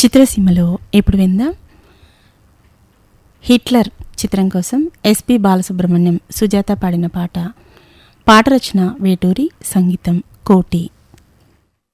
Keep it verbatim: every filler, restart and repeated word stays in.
చిత్రసీమలో ఇప్పుడు విందాం హిట్లర్ చిత్రం కోసం ఎస్పి బాలసుబ్రహ్మణ్యం సుజాత పాడిన పాట. పాట రచన వేటూరి, సంగీతం కోటి.